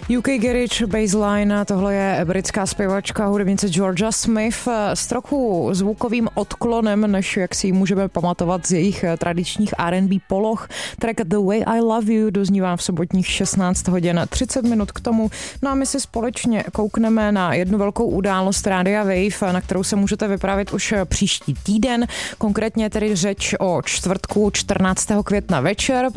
UK Garage Baseline, tohle je britská zpěvačka hudebnice Georgia Smith s trochu zvukovým odklonem, než jak si ji můžeme pamatovat z jejich tradičních R&B poloh. Track The Way I Love You dozní vám v sobotních 16 hodin 30 minut k tomu. No a my si společně koukneme na jednu velkou událost Rádia Wave, na kterou se můžete vypravit už příští týden. Konkrétně tedy řeč o čtvrtku 14. května večer.